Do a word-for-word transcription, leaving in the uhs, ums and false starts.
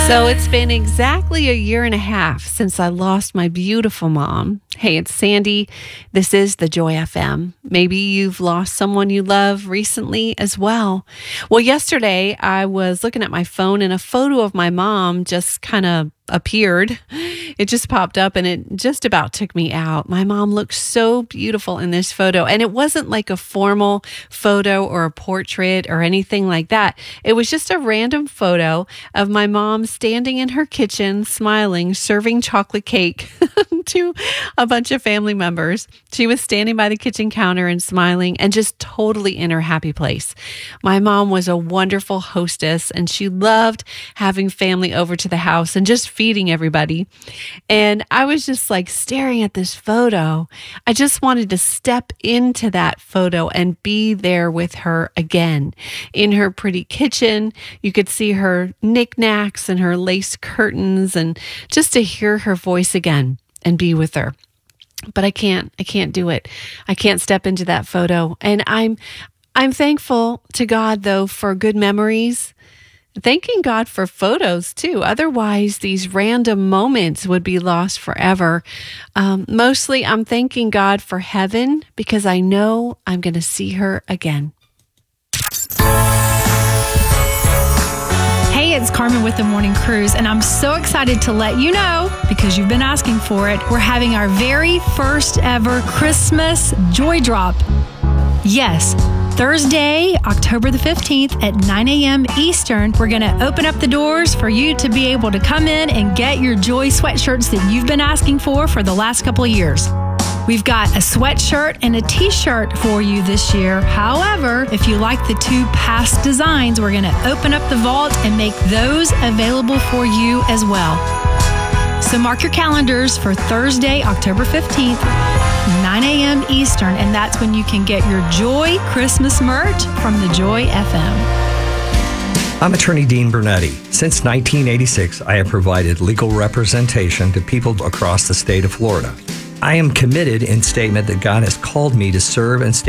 So it's been exactly a year and a half since I lost my beautiful mom. Hey, it's Sandy. This is the Joy F M. Maybe you've lost someone you love recently as well. Well, yesterday I was looking at my phone and a photo of my mom just kind of appeared. It just popped up and it just about took me out. My mom looked so beautiful in this photo, and it wasn't like a formal photo or a portrait or anything like that. It was just a random photo of my mom standing in her kitchen, smiling, serving chocolate cake to a bunch of family members. She was standing by the kitchen counter and smiling and just totally in her happy place. My mom was a wonderful hostess, and she loved having family over to the house and just feeding everybody. And I was just like staring at this photo. I just wanted to step into that photo and be there with her again. In her pretty kitchen, you could see her knickknacks and her lace curtains, and just to hear her voice again and be with her. But I can't, I can't do it. I can't step into that photo. And I'm, I'm thankful to God though for good memories. Thanking God for photos too. Otherwise, these random moments would be lost forever. Um, mostly, I'm thanking God for heaven because I know I'm going to see her again. Hey, it's Carmen with the Morning Cruise, and I'm so excited to let you know, because you've been asking for it, we're having our very first ever Christmas Joy Drop. Yes, Thursday, October the fifteenth at nine a.m. Eastern, we're going to open up the doors for you to be able to come in and get your Joy sweatshirts that you've been asking for for the last couple of years. We've got a sweatshirt and a t-shirt for you this year. However, if you like the two past designs, we're going to open up the vault and make those available for you as well. So mark your calendars for Thursday, October fifteenth, nine a.m. Eastern, and that's when you can get your Joy Christmas merch from the Joy F M. I'm attorney Dean Bernetti. Since nineteen eighty-six, I have provided legal representation to people across the state of Florida. I am committed in statement that God has called me to serve and stand